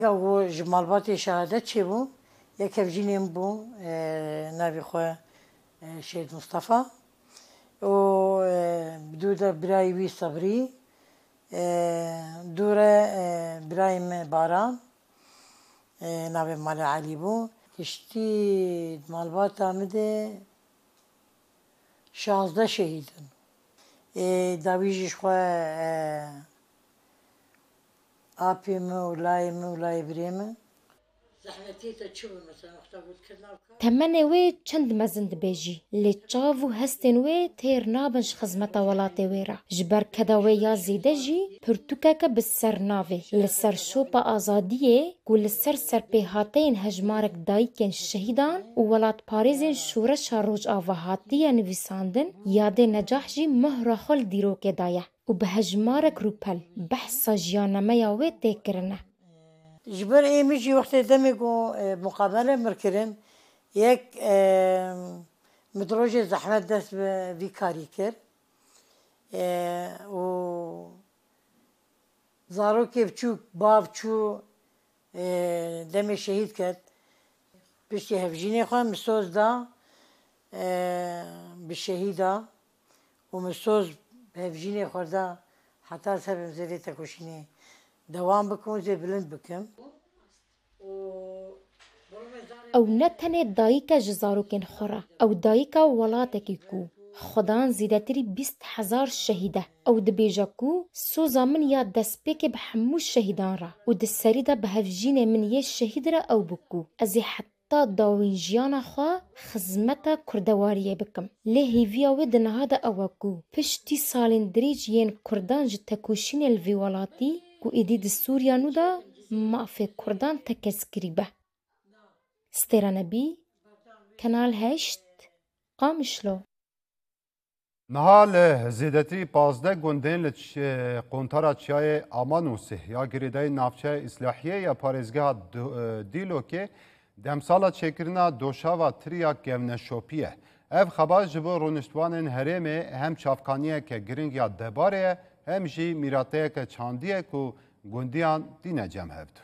و جمالباتی شهادت چی بو؟ یک هفجینیم بو ناوی خواه شهید مصطفى و بدوده برای صبری دوره برایم باران ناوی مال علی بو کشتی مالبات آمده 16 شهیدن داویجش خواه آپیم و لای بریم زحمتی تا چی بود مثلا وقتا بود کردن تمنى وي چند مزند بيجي اللي تشافو هستن وي تير نابنش خزمتا ولاتي ويرا جبر كدا ويا زيدجي پرتوكاكا بالسر نافي لسر شوبا آزادية ولسر سر بيهاتين هجمارك دايكين الشهيدان وولات باريزين شورشا روج آواهاتية نويساندن يادي نجاح جي مهرا خل ديروك دايا وبهجمارك روبل بحثا جيانا ميا وي تيكرنه جبر میجی وقتی دمی کو مقابله مرکرین یک مدروج زحمت دست به ویکاری کرد و زارو که بچو باب چو دمی شهید کرد پشتی هفجینی خواه مسوز دا به شهیدا و مسوز هفجینی خورده حتی سبب زیری تکوشینی دوام بکن زي بلند بكم او نتنه دايكا جزاروكين خورا او دايكا ولاتكي كو خدان زيدتري 20,000 شهيدة او دبيجاكو سوزا من يا دسبيك بحمو الشهيدان را و دسريدا بهفجين من يه الشهيد را او بكو ازي حتى داوين جيانا خوا خزمتا كردواريه بكم ليه فيا ودن هذا اوكو پشتي سالين دريج ين كردان جتكوشين الفيولاتي و ایدید سوریانو دا مافی کردان تکسکری به سترانبی کانال 8 قامشلو نهال زیدتری 15 گوندین قنطارا چیای آمانوسی یا گریدای نافچه اصلاحیه یا پارزگاه دیلو که دمسالا چکرنا دوشا و تریا گمن شوپیه اف خبر جبو رونشتوان هرمه هم چافکانیه که گرنگ یا دباره هم جی میراته که چاندیه که گوندیان دینه جمع هفدو.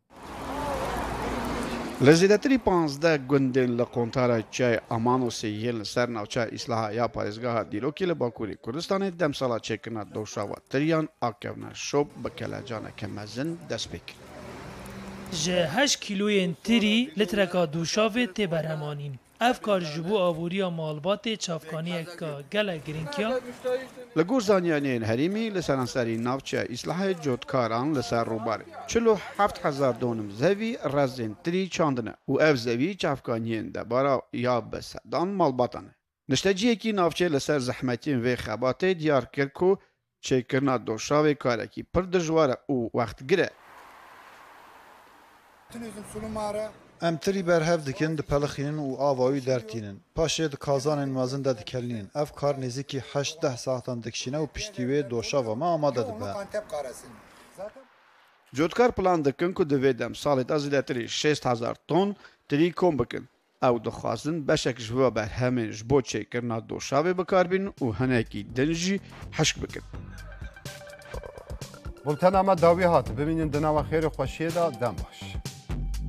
لزیدتری 15 گوندین لقونتارا چای امانوسی یل سر نوچه اصلاح یا پارزگاه دیلوکی لباکوری کردستان دمسالا چکرنا دوشا و تریان آکونا شوب بکلجانه که مزن دست بکن. جه 8 کیلوین تری لترکا دوشاوه تی برهمانین. افکار جبو آووریا مالبات چافکانی اکا گله گرینکیا لگور زانیانین هریمی لسرانسری نافچه اصلاح جودکاران لسر روباره 47,000 دونم زوی رزین تری چاندنه و اف زوی چافکانیین دبارا یا بسدان مالباتانه نشتجیه کی نافچه لسر زحمتین و خباته دیار کرکو چه کرنا دوشاوی کاره کی پر دجواره او وقت گره ام تری برهف دکن د پلخینن و آوایی درتینن پاشه د کازانن مازن د دکلینن اف کار نزدیکی 18 ساعتان دکشینه و پشتیوه دوشا و ما آماده ده جودکار پلان دکن که دوی دم سالت از لتری 6,000 تن تری کم بکن او دخوازن بشک جوا بر همین جبو چه کرنا دوشاوی بکار بین و هنکی دنجی حشک بکن بولتن اما داوی هات ببینین دناو خیر خوشیه دا دم باش